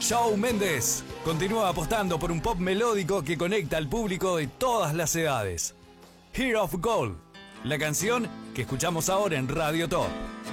Shawn Mendes continúa apostando por un pop melódico que conecta al público de todas las edades. Heart of Gold, la canción que escuchamos ahora en Radio Top.